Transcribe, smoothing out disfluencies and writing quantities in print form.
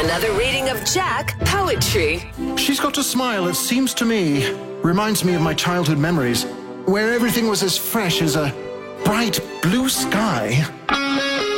another reading of Jack Poetry. She's got a smile, it seems to me. Reminds me of my childhood memories, where everything was as fresh as a bright blue sky.